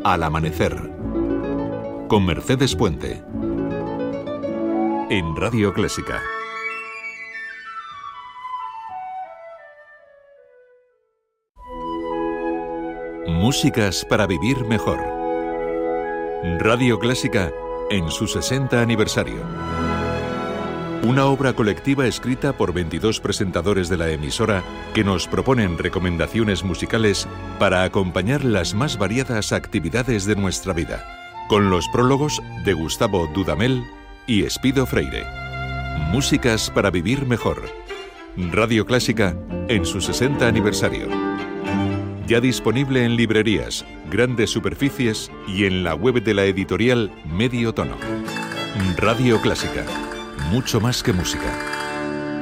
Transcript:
Al amanecer, con Mercedes Puente, en Radio Clásica. Músicas para vivir mejor. Radio Clásica en su 60 aniversario. Una obra colectiva escrita por 22 presentadores de la emisora que nos proponen recomendaciones musicales para acompañar las más variadas actividades de nuestra vida, con los prólogos de Gustavo Dudamel y Espido Freire. Músicas para vivir mejor. Radio Clásica en su 60 aniversario. Ya disponible en librerías, grandes superficies y en la web de la editorial Medio Tono. Radio Clásica. Mucho más que música.